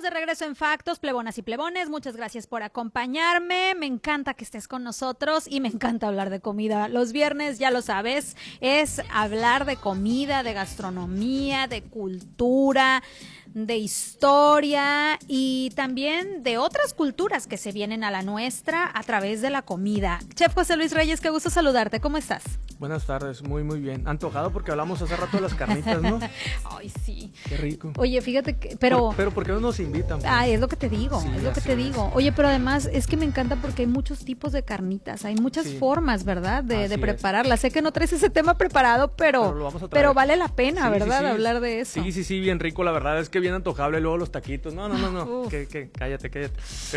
de regreso en Factos, plebonas y plebones. Muchas gracias por acompañarme. Me encanta que estés con nosotros y me encanta hablar de comida. Los viernes, ya lo sabes, es hablar de comida, de gastronomía, de cultura, de historia y también de otras culturas que se vienen a la nuestra a través de la comida. Chef José Luis Reyes, qué gusto saludarte. ¿Cómo estás? Buenas tardes, muy bien. Antojado porque hablamos hace rato de las carnitas, ¿no? Ay, sí. Qué rico. Oye, fíjate que, pero ¿por qué no nos invitan? Pues? Ah, es lo que te digo, Sí, es lo que te digo. Oye, pero además es que me encanta porque hay muchos tipos de carnitas, hay muchas formas, ¿verdad? De prepararlas. Sé que no traes ese tema preparado, lo vamos a traer. pero vale la pena, Sí, ¿verdad? sí. Hablar de eso. Sí, bien rico, la verdad es que bien antojable luego los taquitos. No, que cállate.